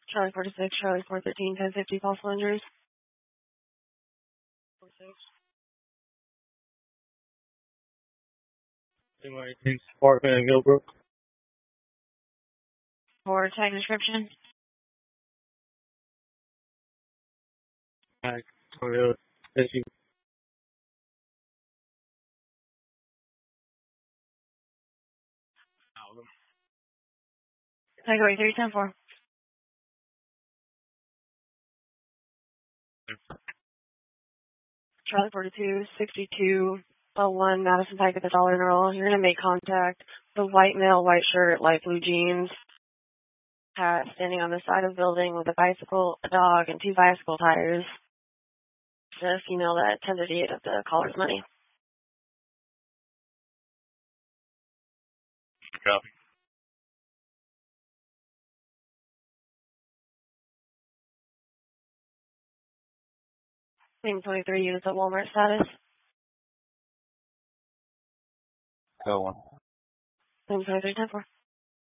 Charlie 46, Charlie 413, 1050, possible injuries. 46. Department in Millbrook. For tag description. Tag Toyota SUV. Category 310-4. Charlie 42, 6201, Madison Pike at the dollar interval. You're going to make contact. The white male, white shirt, light blue jeans, hat, standing on the side of the building with a bicycle, a dog, and 2 bicycle tires. The female that attended to of the caller's money. Copy. Same 23 units at Walmart status. Go on. Same 23-10-4.